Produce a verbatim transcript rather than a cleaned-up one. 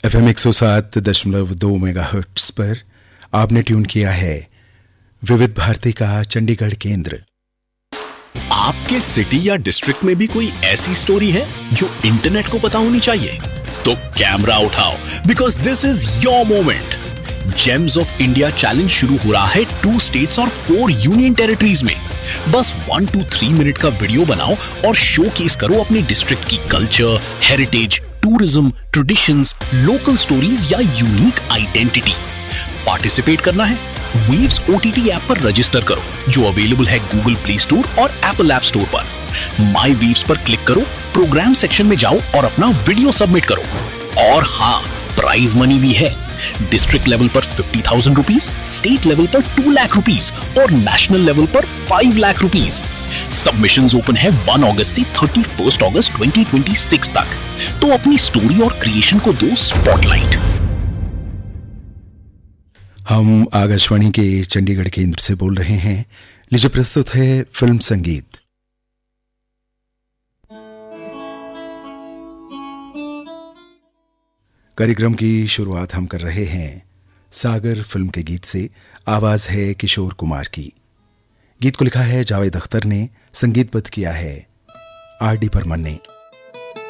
F M एक सौ सात दशमलव दो मेगा हर्ट्स पर आपने ट्यून किया है विविध भारती का चंडीगढ़ केंद्र। आपके सिटी या डिस्ट्रिक्ट में भी कोई ऐसी स्टोरी है जो इंटरनेट को पता होनी चाहिए? तो कैमरा उठाओ, because this is your moment. James of India challenge शुरू हो रहा है टू स्टेट्स और फोर यूनियन टेरिटरीज में। बस वन टू थ्री मिनट का वीडियो बनाओ और शोकेस करो अपने डिस्ट्रिक्ट की culture, heritage, tourism, traditions, local stories या यूनिक आइडेंटिटी। पार्टिसिपेट करना है? वीव्स ओटीटी ऐप पर रजिस्टर करो, जो अवेलेबल है गूगल प्ले स्टोर और एप्पल ऐप स्टोर पर। माई वीव्स पर क्लिक करो, प्रोग्राम सेक्शन में जाओ और अपना वीडियो सबमिट करो। और हाँ, प्राइज मनी भी है। डिस्ट्रिक्ट लेवल पर fifty thousand rupees, state level पर टू लाख रुपीज और नेशनल लेवल पर five lakh rupees. Submissions open है वन अगस्त से थर्टी फर्स्ट अगस्त ट्वेंटी ट्वेंटी सिक्स तक। तो अपनी स्टोरी और क्रिएशन को दो स्पॉटलाइट। हम आकाशवाणी के चंडीगढ़ केंद्र से बोल रहे हैं। लीजिए प्रस्तुत है फिल्म संगीत। कार्यक्रम की शुरुआत हम कर रहे हैं सागर फिल्म के गीत से। आवाज है किशोर कुमार की। गीत को लिखा है जावेद अख्तर ने, संगीतबद्ध किया है आर डी बर्मन ने।